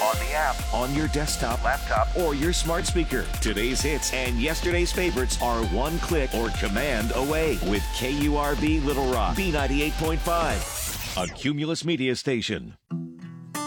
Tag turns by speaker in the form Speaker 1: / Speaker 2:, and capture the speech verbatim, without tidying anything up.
Speaker 1: on the app,
Speaker 2: on your desktop,
Speaker 1: laptop,
Speaker 2: or your smart speaker. Today's hits and yesterday's favorites are one click or command away with K U R V Little Rock, B ninety-eight point five, a Cumulus Media station.